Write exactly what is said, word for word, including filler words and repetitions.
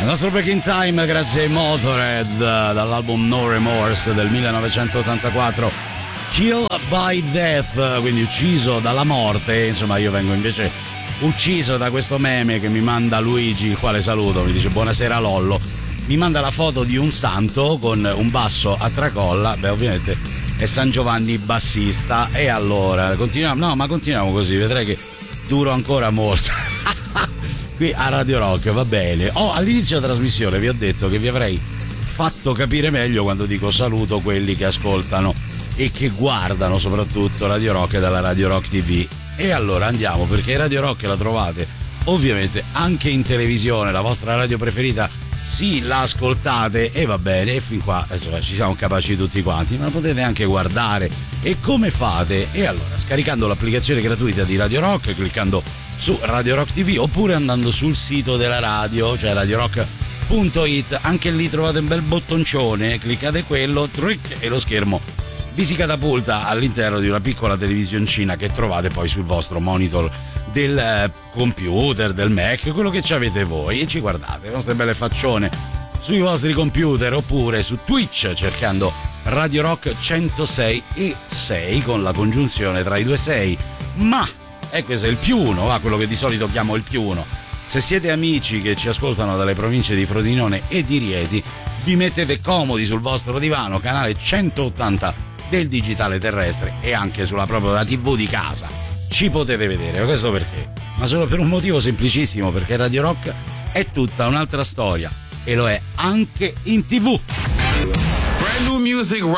nostro Back in Time grazie ai Motorhead dall'album No Remorse del millenovecentottantaquattro, Kill by Death, quindi ucciso dalla morte. Insomma, io vengo invece ucciso da questo meme che mi manda Luigi, il quale saluto, mi dice buonasera Lollo, mi manda la foto di un santo con un basso a tracolla, beh ovviamente è San Giovanni bassista. E allora continuiamo, no ma continuiamo così, vedrai che duro ancora molto qui a Radio Rock, va bene. Oh, all'inizio della trasmissione vi ho detto che vi avrei fatto capire meglio quando dico saluto quelli che ascoltano e che guardano soprattutto Radio Rock dalla Radio Rock T V. E allora andiamo, perché Radio Rock la trovate ovviamente anche in televisione, la vostra radio preferita, sì, la ascoltate e va bene, e fin qua insomma, ci siamo capaci tutti quanti, ma la potete anche guardare. E come fate? E allora scaricando l'applicazione gratuita di Radio Rock, cliccando su Radio Rock T V oppure andando sul sito della radio, cioè radio rock punto it. Anche lì trovate un bel bottoncione, cliccate quello, trick, e lo schermo vi si catapulta all'interno di una piccola televisioncina che trovate poi sul vostro monitor del computer, del Mac, quello che ci avete voi, e ci guardate le nostre belle faccione sui vostri computer, oppure su Twitch cercando Radio Rock centosei e sei con la congiunzione tra i due sei. Ma e questo è il più uno, va, quello che di solito chiamo il più uno. Se siete amici che ci ascoltano dalle province di Frosinone e di Rieti, vi mettete comodi sul vostro divano, canale centottanta del digitale terrestre, e anche sulla propria tivù di casa ci potete vedere. Questo perché? Ma solo per un motivo semplicissimo, perché Radio Rock è tutta un'altra storia e lo è anche in tivù. Brand new music